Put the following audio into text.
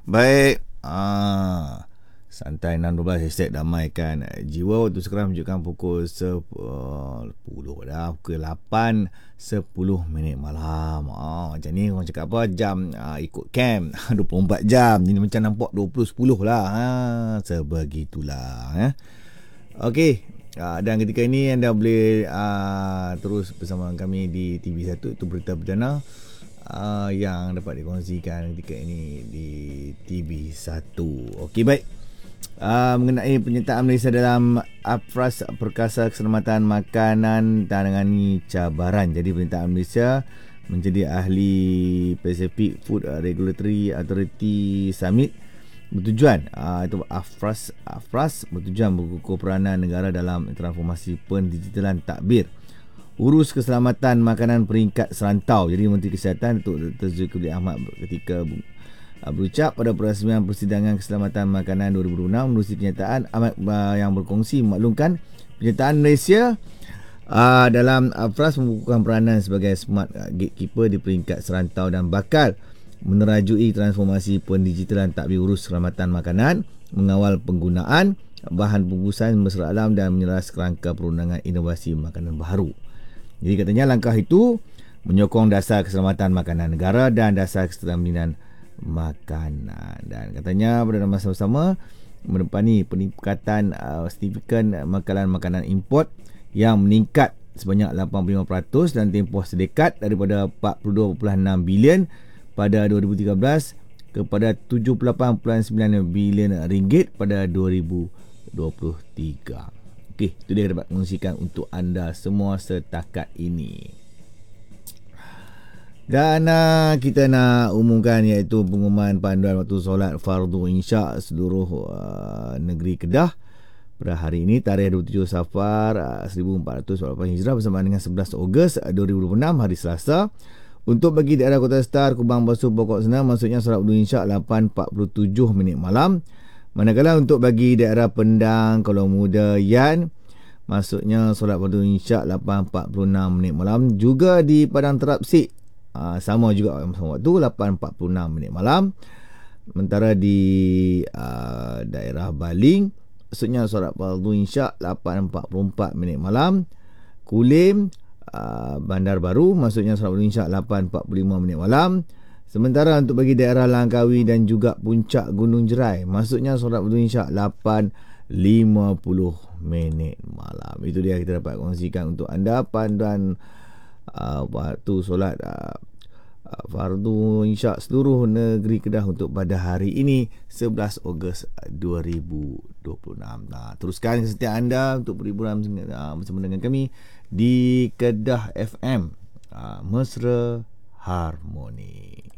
Baik. Santai 6.12 hashtag damaikan jiwa. Waktu sekarang menunjukkan pukul 10 dah. Pukul 8.10 malam. Macam ni orang cakap apa? Jam ikut camp 24 jam. Jadi macam nampak 20.10 lah. Sebegitulah. Okey. Dan ketika ini anda boleh terus bersama kami di TV1. Itu berita perdana yang dapat dikongsikan ketika ini di TV1. Okey, baik. Mengenai penyertaan Malaysia dalam Afras Perkasa Keselamatan Makanan menangani cabaran. Jadi penyertaan Malaysia menjadi ahli Pacific Food Regulatory Authority Summit bertujuan itu Afras bertujuan mengukuh peranan negara dalam transformasi pendigitalan takbir urus keselamatan makanan peringkat serantau. Jadi Menteri Kesihatan Dr. Zulkifli Ahmad ketika berucap pada perasmian persidangan keselamatan makanan 2006 menerusi kenyataan amat yang berkongsi memaklumkan penyertaan Malaysia dalam Afras membukukan peranan sebagai smart gatekeeper di peringkat serantau dan bakal menerajui transformasi pendigitalan takbir urus keselamatan makanan, mengawal penggunaan bahan bungkusan berserat alam dan menyeras kerangka perundangan inovasi makanan baharu. Jadi katanya langkah itu menyokong dasar keselamatan makanan negara dan dasar ketersediaan makanan. Dan katanya pada masa sama menepani peningkatan signifikan makanan import yang meningkat sebanyak 85% dan tempoh sedekat daripada 42.6 bilion pada 2013 kepada 78.9 bilion ringgit pada 2023. Okey, itu dia dapat kongsikan untuk anda semua setakat ini. Dan kita nak umumkan iaitu pengumuman panduan waktu solat fardu insya' seluruh negeri Kedah pada hari ini tarikh 27 Safar 1448 Hijrah bersamaan dengan 11 Ogos 2026 hari Selasa. Untuk bagi daerah Kota Star, Kubang Basuh, Pokok Senang maksudnya solat fardu insya' 8.47 malam. Manakala untuk bagi daerah Pendang, Kuala Muda, Yan maksudnya solat fardu insya' 8.46 malam. Juga di Padang Terapsik sama juga sama waktu 8.46 malam. Sementara di daerah Baling maksudnya solat fardu insya' 8.44 malam. Kulim, Bandar Baru maksudnya solat fardu insya' 8.45 malam. Sementara untuk bagi daerah Langkawi dan juga Puncak Gunung Jerai maksudnya solat fardu insya' 8.50 malam. Itu dia kita dapat kongsikan untuk anda panduan waktu solat fardu insya' seluruh negeri Kedah untuk pada hari ini 11 Ogos 2026. Teruskan kesetiaan anda untuk berhiburan bersama dengan kami di Kedah FM Mesra Harmoni.